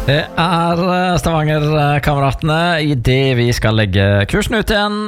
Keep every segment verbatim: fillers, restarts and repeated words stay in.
Det er Stavanger-kameratene I det vi skal legge kursen ut igjen.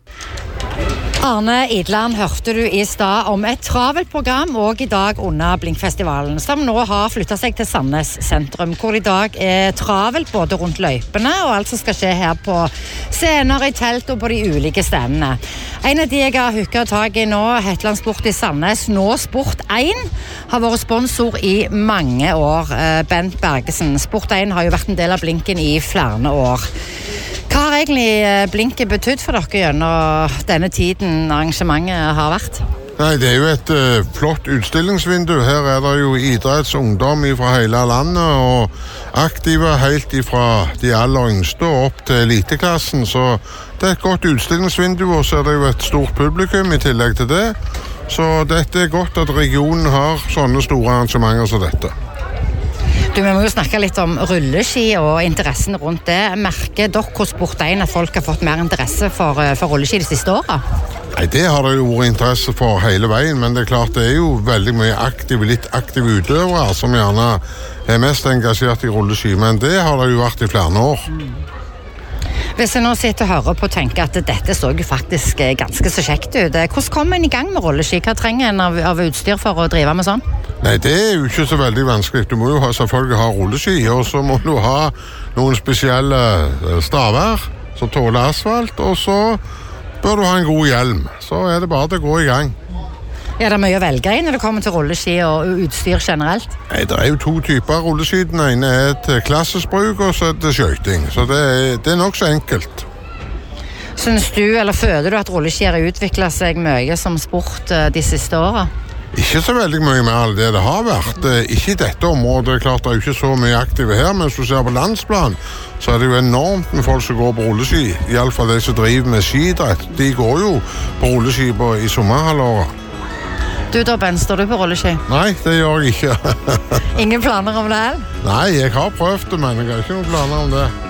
Arne Idland hørte du I stad om et travelt program og I dag under Blinkfestivalen, som nå har flyttet seg til Sandnes sentrum, hvor I dag er travelt både rundt løypene og alt som skal skje her på scener I telt og på de ulike stedene. En av de jeg har hukket tag I nå, Hetland Sport I Sandnes, nå Sport én, har vært sponsor I mange år. Bent Bergesen, Sport én har jo vært en del av Blinken I flere år. Hva har egentlig Blinken betydd for dere gjennom denne tiden arrangementet har vært? Nei, det er jo et uh, flott utstillingsvindu. Her er det jo idrettsungdom fra hele landet, og aktive helt fra de aller yngste og opp til eliteklassen. Så det er et godt utstillingsvindu, og så er det jo et stort publikum I tillegg til det. Så dette er godt at regionen har sånne store arrangementer som dette. Du, vi må jo snakke litt om rulleski og interessen rundt det. Merker dere hos Sport én at folk har fått mer interesse for, for rulleski de siste årene? Nei, det har det jo vært interesse for hele veien, men det er klart det er jo veldig mye aktive, litt aktive utøvere som gjerne er mest engasjert I rulleski, men det har det jo vært I flere år. Hvis jeg nå sitter og hører på og tenker at dette så jo faktisk ganske så kjekt ut, hvordan kommer en I gang med rulleski? Hva trenger en av, av utstyr for å drive med sånn? Nei, det er jo ikke så veldig vanskelig. Du må jo ha, selvfølgelig ha rulleski, og så må du ha noen spesielle staver som tåler asfalt, og så bør du ha en god hjelm. Så er det bare til å gå I gang. Ja, det er mye å velge I når det kommer til rulleski og utstyr generelt. Nei, det er jo to typer rulleski. Den ene er til klassisk bruk, og så er det skøyting. Så det er, det er nok så enkelt. Synes du, eller føler du at rulleski har utviklet seg mye som sport de siste årene? Ikke så veldig mye mer det det har vært. Ikke I dette området, klart det er jo ikke så mye aktive her, men hvis du ser på landsplan, så er det jo enormt med folk som går på rulleski. I alle fall de som driver med skidrett. De går jo på rulleski på, I sommerhalvåret. Du da, Ben, står du på rulleski? Nei, det gjør jeg ikke. Ingen planer om det? Nei, jeg har prøvd det, men jeg har ikke noen planer om det.